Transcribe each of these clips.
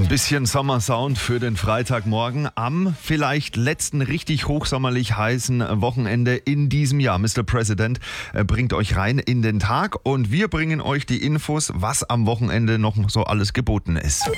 Bisschen Sommersound für den Freitagmorgen am vielleicht letzten richtig hochsommerlich heißen Wochenende in diesem Jahr. Mr. President bringt euch rein in den Tag und wir bringen euch die Infos, was am Wochenende noch so alles geboten ist.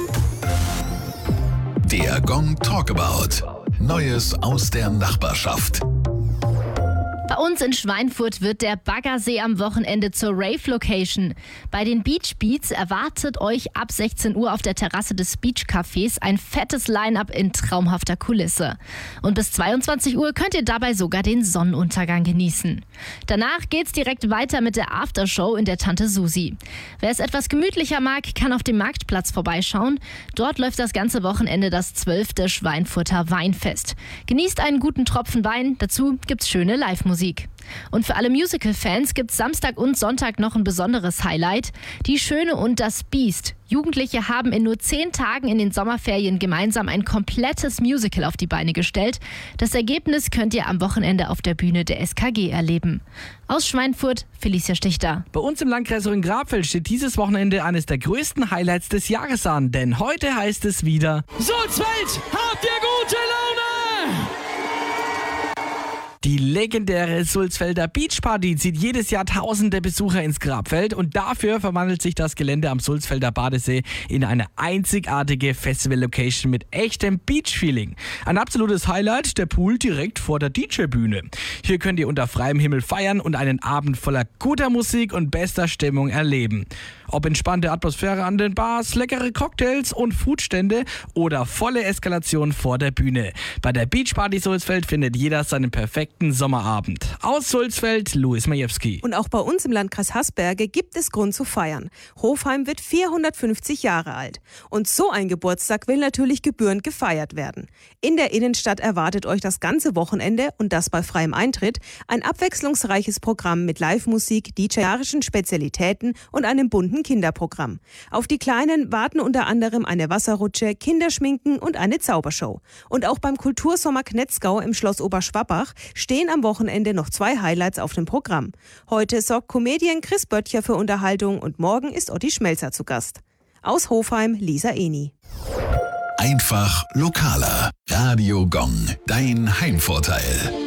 Der Gong Talkabout. Neues aus der Nachbarschaft. Bei uns in Schweinfurt wird der Baggersee am Wochenende zur Rave-Location. Bei den Beach Beats erwartet euch ab 16 Uhr auf der Terrasse des Beach Cafés ein fettes Line-Up in traumhafter Kulisse. Und bis 22 Uhr könnt ihr dabei sogar den Sonnenuntergang genießen. Danach geht's direkt weiter mit der Aftershow in der Tante Susi. Wer es etwas gemütlicher mag, kann auf dem Marktplatz vorbeischauen. Dort läuft das ganze Wochenende das 12. Schweinfurter Weinfest. Genießt einen guten Tropfen Wein, dazu gibt's schöne Live-Musik. Und für alle Musical-Fans gibt's Samstag und Sonntag noch ein besonderes Highlight. Die Schöne und das Biest. Jugendliche haben in nur 10 Tagen in den Sommerferien gemeinsam ein komplettes Musical auf die Beine gestellt. Das Ergebnis könnt ihr am Wochenende auf der Bühne der SKG erleben. Aus Schweinfurt, Felicia Stichter. Bei uns im Landkreis Rhein-Grabfeld steht dieses Wochenende eines der größten Highlights des Jahres an. Denn heute heißt es wieder: Sulzfeld, habt ihr gute Laune? Die legendäre Sulzfelder Beach Party zieht jedes Jahr tausende Besucher ins Grabfeld und dafür verwandelt sich das Gelände am Sulzfelder Badesee in eine einzigartige Festival-Location mit echtem Beach-Feeling. Ein absolutes Highlight, der Pool direkt vor der DJ-Bühne. Hier könnt ihr unter freiem Himmel feiern und einen Abend voller guter Musik und bester Stimmung erleben. Ob entspannte Atmosphäre an den Bars, leckere Cocktails und Foodstände oder volle Eskalation vor der Bühne. Bei der Beach Party Sulzfeld findet jeder seinen perfekten Sommerabend. Aus Sulzfeld, Luis Majewski. Und auch bei uns im Landkreis Hasberge gibt es Grund zu feiern. Hofheim wird 450 Jahre alt. Und so ein Geburtstag will natürlich gebührend gefeiert werden. In der Innenstadt erwartet euch das ganze Wochenende, und das bei freiem Eintritt, ein abwechslungsreiches Programm mit Live-Musik, DJ-arischen Spezialitäten und einem bunten Kinderprogramm. Auf die Kleinen warten unter anderem eine Wasserrutsche, Kinderschminken und eine Zaubershow. Und auch beim Kultursommer Knetzgau im Schloss Oberschwabach stehen am Wochenende noch 2 Highlights auf dem Programm. Heute sorgt Comedian Chris Böttcher für Unterhaltung und morgen ist Otti Schmelzer zu Gast. Aus Hofheim, Lisa Eni. Einfach lokaler. Radio Gong, dein Heimvorteil.